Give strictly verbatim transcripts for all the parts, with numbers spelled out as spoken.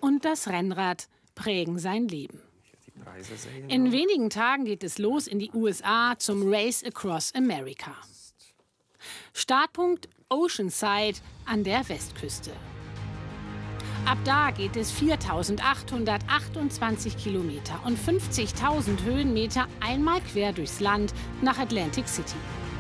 und das Rennrad prägen sein Leben. In wenigen Tagen geht es los in die U S A zum Race Across America. Startpunkt Oceanside an der Westküste. Ab da geht es viertausendachthundertachtundzwanzig Kilometer und fünfzigtausend Höhenmeter einmal quer durchs Land nach Atlantic City.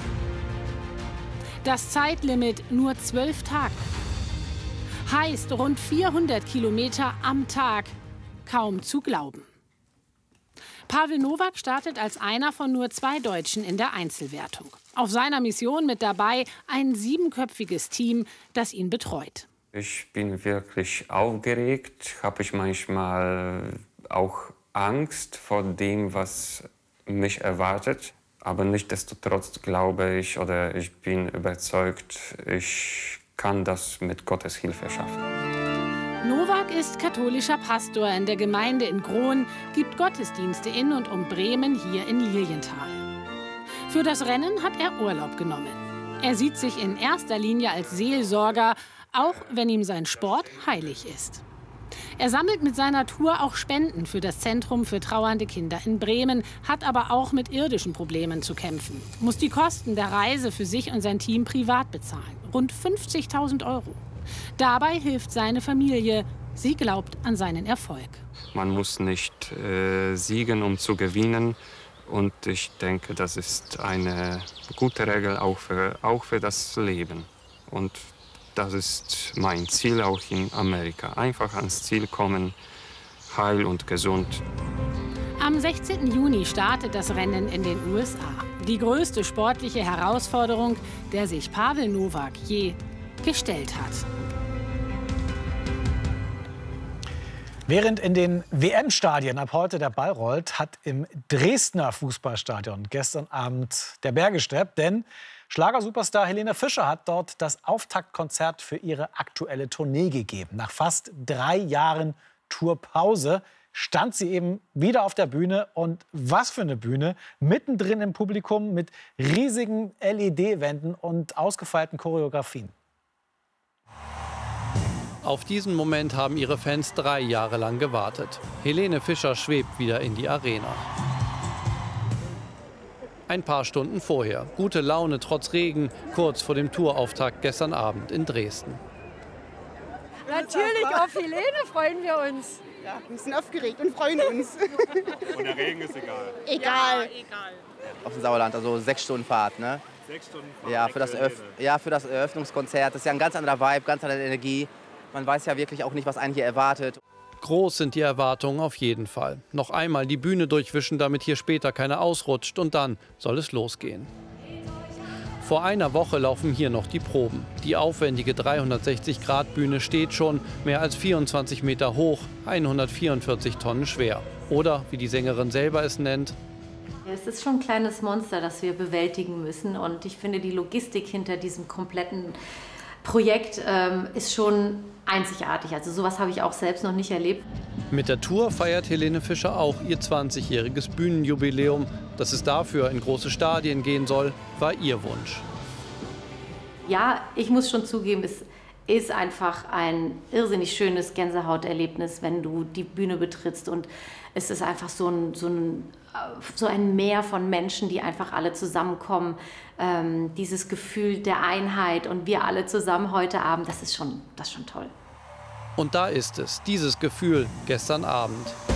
Das Zeitlimit nur zwölf Tage. Heißt rund vierhundert Kilometer am Tag. Kaum zu glauben. Pavel Nowak startet als einer von nur zwei Deutschen in der Einzelwertung. Auf seiner Mission mit dabei ein siebenköpfiges Team, das ihn betreut. Ich bin wirklich aufgeregt, habe ich manchmal auch Angst vor dem, was mich erwartet. Aber nichtsdestotrotz glaube ich oder ich bin überzeugt, ich kann das mit Gottes Hilfe schaffen. Nowak ist katholischer Pastor in der Gemeinde in Grohn, gibt Gottesdienste in und um Bremen hier in Lilienthal. Für das Rennen hat er Urlaub genommen. Er sieht sich in erster Linie als Seelsorger, auch wenn ihm sein Sport heilig ist. Er sammelt mit seiner Tour auch Spenden für das Zentrum für trauernde Kinder in Bremen, hat aber auch mit irdischen Problemen zu kämpfen. Muss die Kosten der Reise für sich und sein Team privat bezahlen. Rund fünfzigtausend Euro. Dabei hilft seine Familie. Sie glaubt an seinen Erfolg. Man muss nicht äh, siegen, um zu gewinnen. Und ich denke, das ist eine gute Regel auch für, auch für das Leben. Und das ist mein Ziel auch in Amerika. Einfach ans Ziel kommen, heil und gesund. Am sechzehnten Juni startet das Rennen in den U S A. Die größte sportliche Herausforderung, der sich Pavel Nowak je gestellt hat. Während in den W M-Stadien ab heute der Ball rollt, hat im Dresdner Fußballstadion gestern Abend der Bär gesteppt. Denn Schlagersuperstar Helene Fischer hat dort das Auftaktkonzert für ihre aktuelle Tournee gegeben. Nach fast drei Jahren Tourpause stand sie eben wieder auf der Bühne. Und was für eine Bühne! Mittendrin im Publikum mit riesigen L E D-Wänden und ausgefeilten Choreografien. Auf diesen Moment haben ihre Fans drei Jahre lang gewartet. Helene Fischer schwebt wieder in die Arena. Ein paar Stunden vorher. Gute Laune trotz Regen, kurz vor dem Tourauftakt gestern Abend in Dresden. Natürlich, auf Helene freuen wir uns. Ja, wir sind aufgeregt und freuen uns. Und der Regen ist egal? Egal. Ja, egal. Auf dem Sauerland, also sechs Stunden Fahrt, ne? Sechs Stunden Fahrt. Ja, für das, Eröff ja, für das Eröffnungskonzert. Das ist ja ein ganz anderer Vibe, ganz andere Energie. Man weiß ja wirklich auch nicht, was einen hier erwartet. Groß sind die Erwartungen auf jeden Fall. Noch einmal die Bühne durchwischen, damit hier später keiner ausrutscht. Und dann soll es losgehen. Vor einer Woche laufen hier noch die Proben. Die aufwendige dreihundertsechzig Grad Bühne steht schon, mehr als vierundzwanzig Meter hoch, hundertvierundvierzig Tonnen schwer. Oder, wie die Sängerin selber es nennt: Es ist schon ein kleines Monster, das wir bewältigen müssen. Und ich finde, die Logistik hinter diesem kompletten Projekt ähm, ist schon einzigartig. Also sowas habe ich auch selbst noch nicht erlebt. Mit der Tour feiert Helene Fischer auch ihr zwanzigjähriges Bühnenjubiläum. Dass es dafür in große Stadien gehen soll, war ihr Wunsch. Ja, ich muss schon zugeben, es ist einfach ein irrsinnig schönes Gänsehauterlebnis, wenn du die Bühne betrittst. Und es ist einfach so ein, so ein, so ein Meer von Menschen, die einfach alle zusammenkommen. Ähm, dieses Gefühl der Einheit und wir alle zusammen heute Abend, das ist schon, das ist schon toll. Und da ist es, dieses Gefühl gestern Abend.